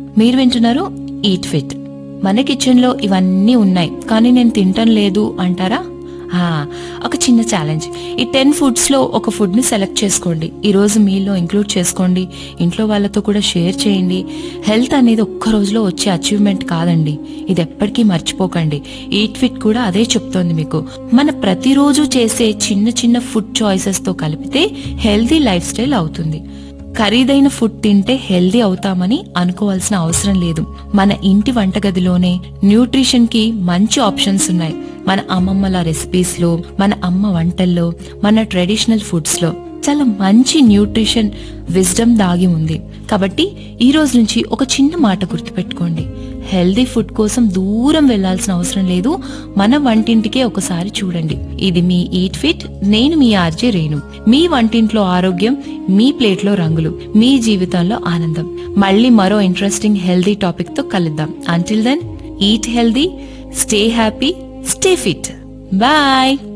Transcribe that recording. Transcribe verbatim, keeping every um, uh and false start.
మీరు వింటున్నారు eat fit. మన కిచెన్ లో ఇవన్నీ ఉన్నాయి కానీ నేను తింటం లేదు అంటారా? ఆ, ఒక చిన్న ఛాలెంజ్. ఈ టెన్ ఫుడ్స్ లో ఒక ఫుడ్ ని సెలెక్ట్ చేసుకోండి. ఈ రోజు మీల్లో ఇంక్లూడ్ చేసుకోండి. ఇంట్లో వాళ్ళతో కూడా షేర్ చేయండి. హెల్త్ అనేది ఒక్క రోజులో వచ్చే అచీవ్మెంట్ కాదండి, ఇది ఎప్పటికీ మర్చిపోకండి. ఈట్ ఫిట్ కూడా అదే చెప్తోంది మీకు. మన ప్రతిరోజు చేసే చిన్న చిన్న ఫుడ్ చాయిసెస్ తో కలిపితే హెల్తీ లైఫ్ స్టైల్ అవుతుంది. ఖరీదైన ఫుడ్ తింటే హెల్దీ అవుతామని అనుకోవాల్సిన అవసరం లేదు. మన ఇంటి వంటగదిలోనే న్యూట్రిషన్ కి మంచి ఆప్షన్స్ ఉన్నాయి. మన అమ్మమ్మల రెసిపీస్ లో, మన అమ్మ వంటల్లో, మన ట్రెడిషనల్ ఫుడ్స్ లో చాలా మంచి న్యూట్రిషన్ విజ్డమ్ దాగి ఉంది. కాబట్టి ఈ రోజు నుంచి ఒక చిన్న మాట గుర్తుపెట్టుకోండి, హెల్దీ ఫుడ్ కోసం దూరం వెళ్లాల్సిన అవసరం లేదు. మన వంటింటికే ఒకసారి చూడండి. ఇది మీ ఈట్ ఫిట్. నేను మీ ఆర్జే రేణు. మీ వంటింట్లో ఆరోగ్యం, మీ ప్లేట్లో రంగులు, మీ జీవితంలో ఆనందం. మళ్ళీ మరో ఇంట్రెస్టింగ్ హెల్దీ టాపిక్ తో కలుద్దాం. Until then, eat healthy, stay happy, stay fit. Bye.